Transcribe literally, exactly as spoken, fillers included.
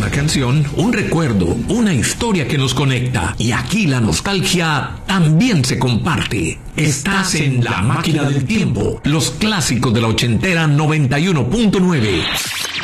Una canción, un recuerdo, una historia que nos conecta. Y aquí la nostalgia también se comparte. Estás en La Máquina del Tiempo, los clásicos de la ochentera noventa y uno punto nueve.